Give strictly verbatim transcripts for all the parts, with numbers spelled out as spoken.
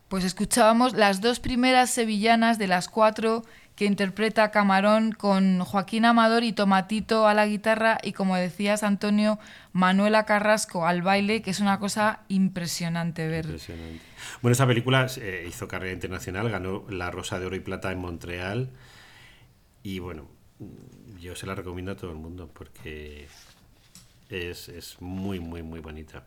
Pues escuchábamos las dos primeras sevillanas de las cuatro que interpreta Camarón, con Joaquín Amador y Tomatito a la guitarra y, como decías, Antonio, Manuela Carrasco al baile, que es una cosa impresionante ver. Impresionante. Bueno, esa película eh, hizo carrera internacional, ganó la Rosa de Oro y Plata en Montreal y bueno, yo se la recomiendo a todo el mundo porque es, es muy, muy, muy bonita.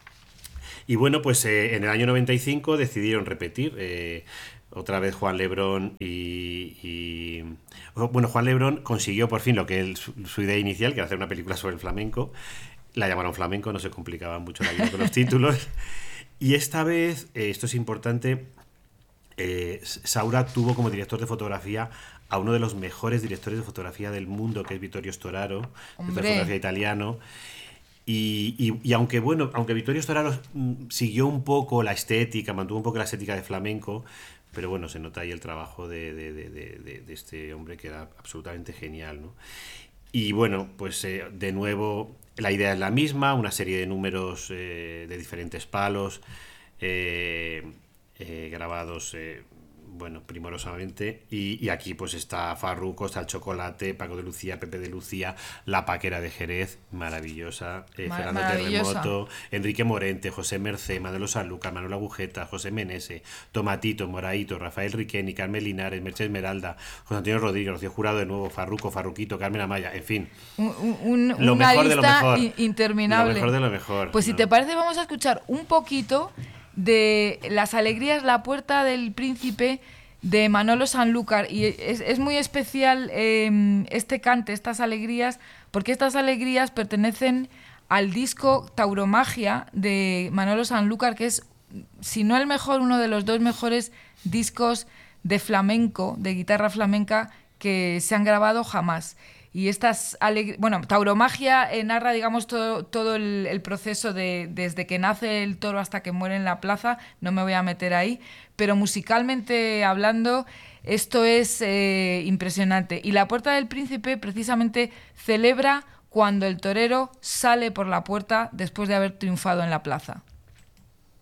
Y bueno, pues eh, en el año noventa y cinco decidieron repetir. Eh, otra vez Juan Lebrón y, y... Bueno, Juan Lebrón consiguió por fin lo que es su, su idea inicial, que era hacer una película sobre el flamenco. La llamaron Flamenco, no se complicaba mucho la vida con los títulos. Y esta vez, eh, esto es importante, eh, Saura tuvo como director de fotografía a uno de los mejores directores de fotografía del mundo, que es Vittorio Storaro, director de fotografía italiano. Y, y, y aunque bueno, aunque Vittorio Storaro mm, siguió un poco la estética, mantuvo un poco la estética de flamenco, pero bueno, se nota ahí el trabajo de, de, de, de, de este hombre que era absolutamente genial, ¿no? Y bueno, pues eh, de nuevo la idea es la misma, una serie de números eh, de diferentes palos, eh, eh, grabados, eh, bueno, primorosamente, y, y aquí pues está Farruko, está el Chocolate, Paco de Lucía, Pepe de Lucía, La Paquera de Jerez, maravillosa, eh, Mar- Fernando maravillosa. Terremoto, Enrique Morente, José Mercé, Manolo Sanlúcar, Manuel Agujeta, José Menese, Tomatito, Moraito, Rafael Riqueni, Carmen Linares, Merche Esmeralda, José Antonio Rodríguez, Rocío Jurado de nuevo, Farruko, Farruquito, Carmen Amaya, en fin, Un- un- lo una mejor de lo lista mejor. i- interminable. Lo mejor de lo mejor. Pues si ¿no? te parece, vamos a escuchar un poquito de Las Alegrías, la Puerta del Príncipe, de Manolo Sanlúcar. Y es, es muy especial eh, este cante, estas alegrías, porque estas alegrías pertenecen al disco Tauromagia de Manolo Sanlúcar, que es, si no el mejor, uno de los dos mejores discos de flamenco, de guitarra flamenca, que se han grabado jamás. Y estas aleg- bueno, Tauromagia eh, narra, digamos, todo, todo el, el proceso de desde que nace el toro hasta que muere en la plaza. No me voy a meter ahí, pero musicalmente hablando, esto es eh, impresionante. Y la Puerta del Príncipe precisamente celebra cuando el torero sale por la puerta después de haber triunfado en la plaza.